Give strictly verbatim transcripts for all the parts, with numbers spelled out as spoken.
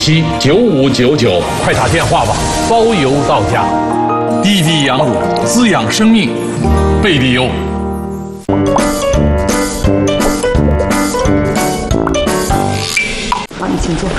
七九五九九，快打电话吧，包邮到家。滴滴羊乳，滋养生命，贝利优。 好，你请坐。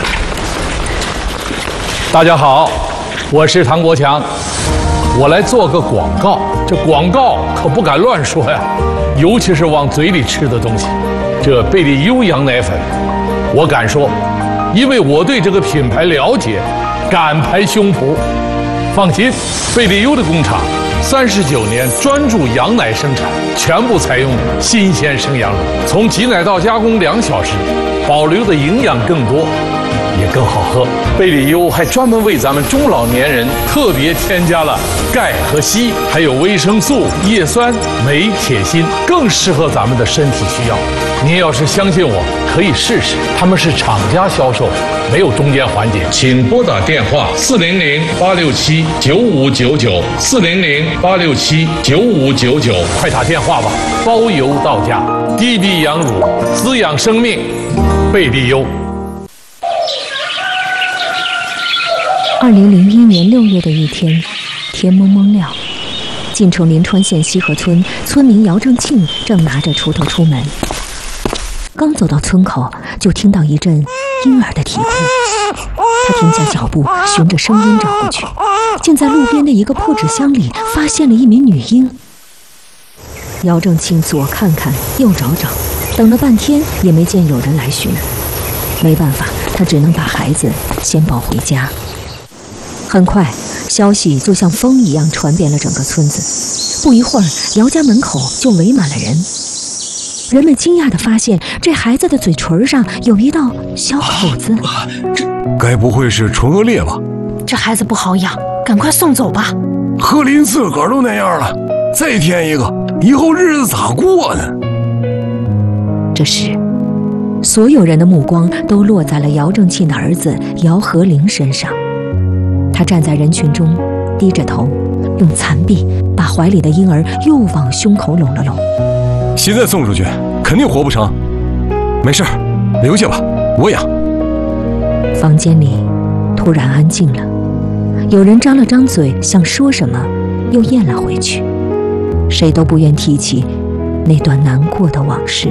大家好，我是唐国强，我来做个广告。这广告可不敢乱说呀，尤其是往嘴里吃的东西。这贝利优羊奶粉，我敢说，因为我对这个品牌了解，敢拍胸脯。放心，贝利优的工厂三十九年专注羊奶生产，全部采用新鲜生羊乳，从挤奶到加工两小时，保留的营养更多，也更好喝。贝利优还专门为咱们中老年人特别添加了钙和硒，还有维生素、叶酸、镁、铁、锌，更适合咱们的身体需要。您要是相信我，可以试试。他们是厂家销售，没有中间环节。请拨打电话四零零八六七九五九九四零零八六七九五九九，快打电话吧，包邮到家。滴滴羊乳，滋养生命，贝利优。 二零零一年六月的一天，天蒙蒙亮，晋城临川县西河村村民姚正庆正拿着锄头出门。刚走到村口，就听到一阵婴儿的啼哭。他停下脚步，循着声音找过去，竟在路边的一个破纸箱里发现了一名女婴。姚正庆左看看，右找找，等了半天也没见有人来寻。没办法，他只能把孩子先抱回家。很快，消息就像风一样传遍了整个村子。不一会儿，姚家门口就围满了人。人们惊讶地发现，这孩子的嘴唇上有一道小口子。 啊、这该不会是唇腭裂吧？ 这孩子不好养，赶快送走吧。 贺林自个儿都那样了，再添一个，以后日子咋过呢？ 这时，所有人的目光都落在了姚正庆的儿子姚和林身上。他站在人群中，低着头，用残臂把怀里的婴儿又往胸口拢了拢。 现在送出去，肯定活不成。没事，留下吧，我养。 房间里突然安静了，有人张了张嘴，想说什么，又咽了回去。谁都不愿提起那段难过的往事。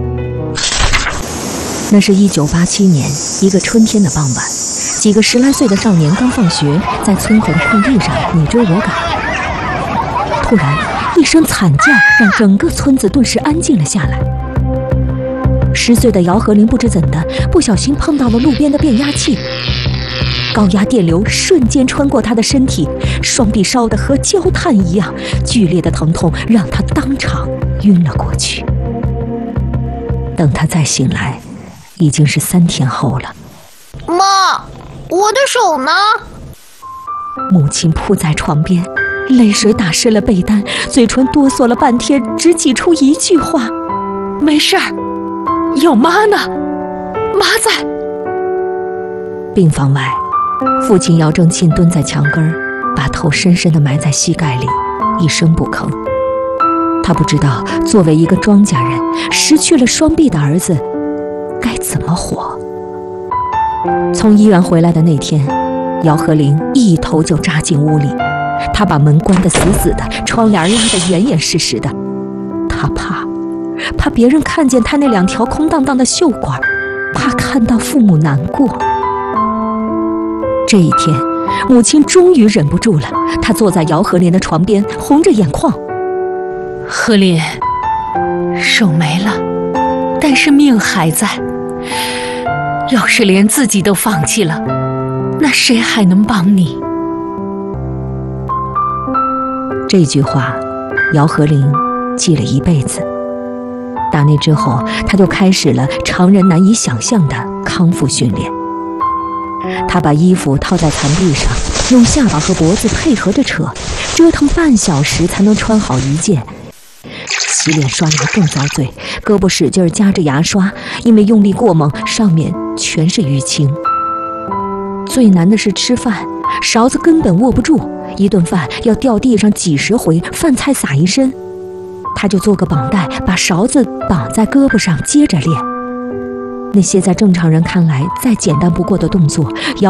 那是一九八七年一个春天的傍晚，几个十来岁的少年刚放学，在村口的空地上你追我赶。突然，一声惨叫让整个村子顿时安静了下来。十岁的姚和林不知怎的，不小心碰到了路边的变压器，高压电流瞬间穿过他的身体，双臂烧得和焦炭一样，剧烈的疼痛让他当场晕了过去。等他再醒来，已经是三天后了。 妈，我的手呢？ 母亲扑在床边，泪水打湿了被单，嘴唇哆嗦了半天，只挤出一句话： 没事儿，有妈呢，妈在。 病房外，父亲姚正庆蹲在墙根儿，把头深深地埋在膝盖里，一声不吭。他不知道作为一个庄稼人，失去了双臂的儿子该怎么活。从医院回来的那天，姚和林一头就扎进屋里，他把门关得死死的，窗帘拉得严严实实的。他怕怕别人看见他那两条空荡荡的袖管，怕看到父母难过。这一天，母亲终于忍不住了，她坐在姚和林的床边，红着眼眶： 和林，手没了，但是命还在。要是连自己都放弃了，那谁还能帮你？ 这句话，姚和林记了一辈子。打那之后，他就开始了常人难以想象的康复训练。他把衣服套在残壁上，用下巴和脖子配合着扯，折腾半小时才能穿好一件。洗脸刷牙更遭罪，胳膊使劲夹着牙刷，因为用力过猛，上面全是淤青。最难的是吃饭，勺子根本握不住，一顿饭要掉地上几十回，饭菜撒一身。他就做个绑带，把勺子绑在胳膊上，接着练。那些在正常人看来再简单不过的动作，姚